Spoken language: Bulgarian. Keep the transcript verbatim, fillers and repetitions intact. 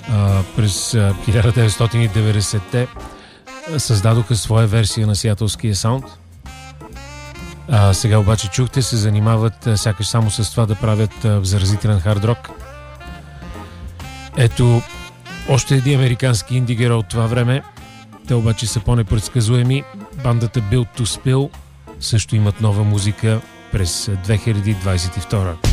а, през а, хиляда деветстотин и деветдесетте създадоха своя версия на сиатълския саунд. А, сега обаче чухте, се занимават а, сякаш само с това да правят а, заразителен хард рок. Ето още един американски инди герой от това време. Те обаче са по-непредсказуеми. Бандата Built to Spill също имат нова музика през две хиляди двадесет и втора.